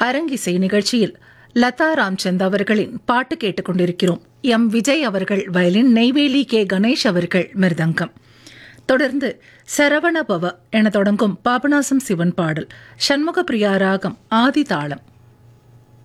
அரங்கிசை நிகழ்ச்சியில் லதா ராம்சந்த் அவர்களின் பாட்டு கேட்டுக்கொண்டிருக்கிறோம். எம் விஜய் அவர்கள் வயலின், நெய்வேலி கே கணேஷ் அவர்கள் மிருதங்கம். தொடர்ந்து சரவண பவ என தொடங்கும் பாபநாசம் சிவன் பாடல், சண்முக பிரியா ராகம், ஆதி தாளம்.